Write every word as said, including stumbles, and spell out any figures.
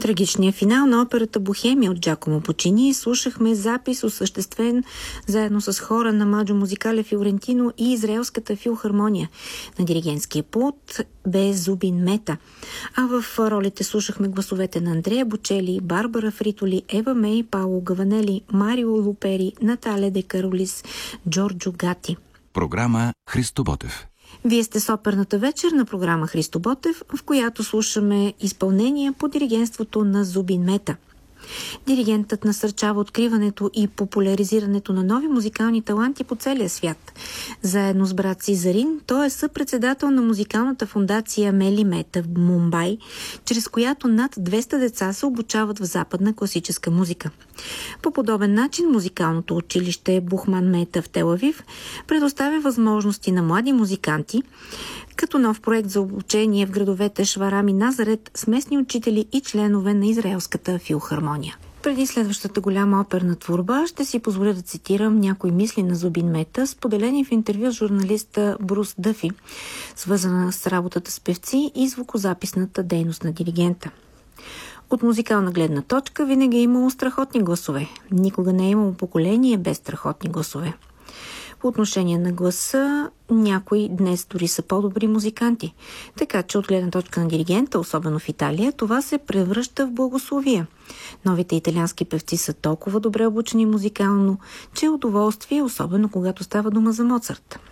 трагичния финал на операта Бохемия от Джакомо Пучини слушахме запис, осъществен заедно с хора на Маджо Музикале Фиорентино и Израелската филхармония. На диригентския пулт бе Зубин Мета. А в ролите слушахме гласовете на Андрея Бочели, Барбара Фритоли, Ева Мей, Пауло Гаванели, Марио Лупери, Натале де Каролис, Джорджо Гати. Програма Христо Ботев. Вие сте с оперната вечер на програма Христо Ботев, в която слушаме изпълнение по диригентството на Зубин Мета. Диригентът насърчава откриването и популяризирането на нови музикални таланти по целия свят. Заедно с брат си Зарин, той е съпредседател на музикалната фондация Мели Мета в Мумбай, чрез която над двеста деца се обучават в западна класическа музика. По подобен начин музикалното училище Бухман Мета в Тел Авив предоставя възможности на млади музиканти, като нов проект за обучение в градовете Шварам и Назарет с местни учители и членове на Израелската филхармония. Преди следващата голяма оперна творба ще си позволя да цитирам някои мисли на Зубин Мета, споделени в интервю с журналиста Брус Дъфи, свързана с работата с певци и звукозаписната дейност на диригента. От музикална гледна точка винаги е имало страхотни гласове. Никога не е имало поколение без страхотни гласове. По отношение на гласа, някои днес дори са по-добри музиканти. Така че от гледна точка на диригента, особено в Италия, това се превръща в благословие. Новите италиански певци са толкова добре обучени музикално, че е удоволствие, особено когато става дума за Моцарт.